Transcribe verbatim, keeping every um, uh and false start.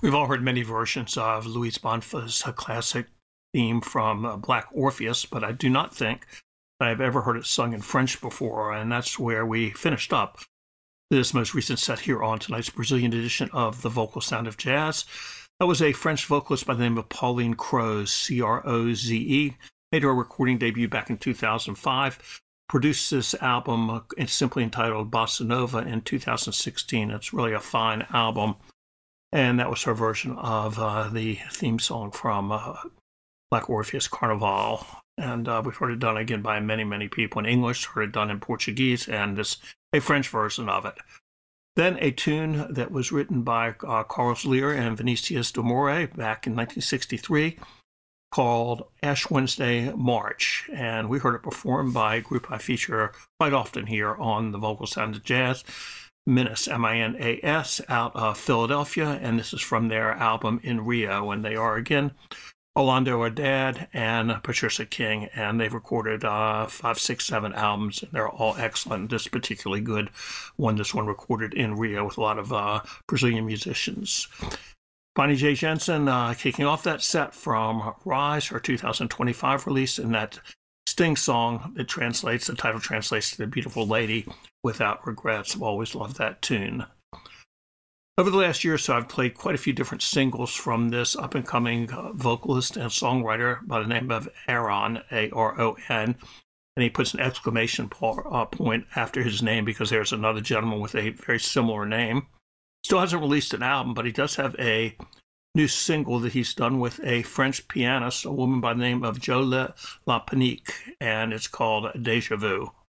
We've all heard many versions of Luis Bonfa's classic theme from uh, Black Orpheus, but I do not think that I've ever heard it sung in French before, and that's where we finished up this most recent set here on tonight's Brazilian edition of The Vocal Sound of Jazz. That was a French vocalist by the name of Pauline Croze, C R O Z E, made her recording debut back in two thousand five, produced this album, uh, it's simply entitled Bossa Nova, in two thousand sixteen. It's really a fine album, and that was her version of uh, the theme song from uh, Black Orpheus Carnival. And uh, we've heard it done again by many, many people in English, heard it done in Portuguese, and this a French version of it. Then a tune that was written by uh, Carlos Lear and Vinicius de Moraes back in nineteen sixty-three called Ash Wednesday March. And we heard it performed by a group I feature quite often here on The Vocal Sound of Jazz, Minas, M I N A S, out of Philadelphia. And this is from their album In Rio. And they are, again, Orlando Haddad and Patricia King, and they've recorded uh, five, six, seven albums, and they're all excellent. This particularly good one, this one recorded in Rio with a lot of uh, Brazilian musicians. Bonnie J. Jensen uh, kicking off that set from Rise, her two thousand twenty-five release, and that Sting song that translates, the title translates to The Beautiful Lady Without Regrets. I've always loved that tune. Over the last year or so, I've played quite a few different singles from this up-and-coming uh, vocalist and songwriter by the name of Aron, A R O N, and he puts an exclamation po- uh, point after his name because there's another gentleman with a very similar name. Still hasn't released an album, but he does have a new single that he's done with a French pianist, a woman by the name of Joe La, La Panique, and it's called Deja Vu.